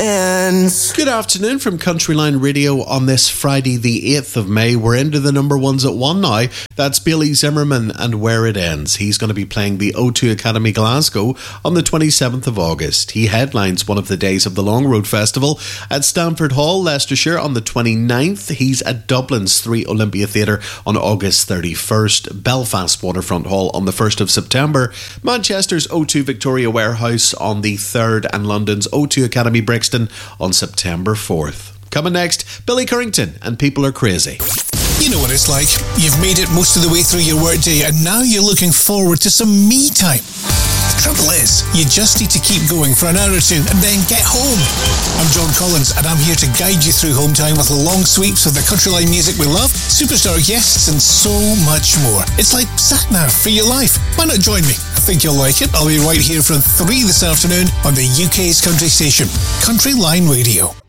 ends. Good afternoon from Countryline Radio on this Friday, the 8th of May. We're into the number ones at 1 now. That's Bailey Zimmerman and Where It Ends. He's going to be playing the O2 Academy Glasgow on the 27th of August. He headlines one of the days of the Long Road Festival at Stamford Hall, Leicestershire on the 29th. He's at Dublin's 3 Olympia Theatre on August 31st. Belfast Waterfront Hall on the 1st of September. Manchester's O2 Victoria Warehouse on the 3rd and London's O2 Academy Brixton on September 4th. Coming next, Billy Currington and People Are Crazy. You know what it's like. You've made it most of the way through your workday and now you're looking forward to some me time. The trouble is, you just need to keep going for an hour or two and then get home. I'm John Collins and I'm here to guide you through home time with long sweeps of the countryline music we love, superstar guests and so much more. It's like sat-nav for your life. Why not join me? I think you'll like it. I'll be right here from 3 this afternoon on the UK's country station, Countryline Radio.